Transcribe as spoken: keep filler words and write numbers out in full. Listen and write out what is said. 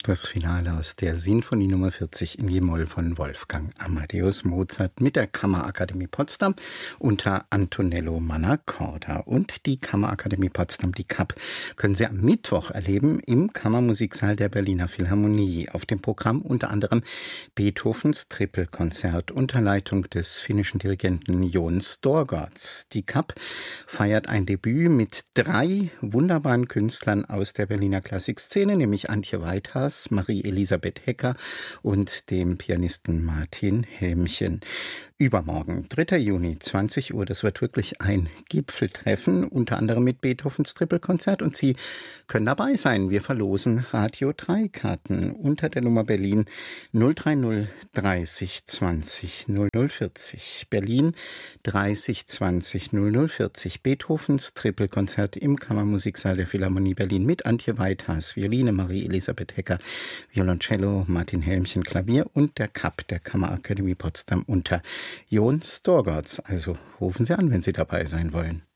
Das Finale aus der Sinfonie Nummer vierzig in G-Moll von Wolfgang Amadeus Mozart mit der Kammerakademie Potsdam unter Antonello Mannacorda. Und die Kammerakademie Potsdam, die K A P, können Sie am Mittwoch erleben im Kammermusiksaal der Berliner Philharmonie. Auf dem Programm unter anderem Beethovens Trippelkonzert unter Leitung des finnischen Dirigenten Jon Storgårds. Die K A P feiert ein Debüt mit drei wunderbaren Künstlern aus der Berliner Klassikszene, nämlich Antje Weithas, Marie-Elisabeth Hecker und dem Pianisten Martin Helmchen. Übermorgen, dritter Juni, zwanzig Uhr, das wird wirklich ein Gipfeltreffen, unter anderem mit Beethovens Trippelkonzert, und Sie können dabei sein. Wir verlosen Radio drei Karten unter der Nummer Berlin null drei null dreißig zwanzig null null vierzig. Berlin dreißig zwanzig null null vierzig. Beethovens Trippelkonzert im Kammermusiksaal der Philharmonie Berlin mit Antje Weithas, Violine, Marie-Elisabeth Hecker, Violoncello, Martin Helmchen, Klavier und der K A P, der Kammerakademie Potsdam unter Jon Storgårds. Also rufen Sie an, wenn Sie dabei sein wollen.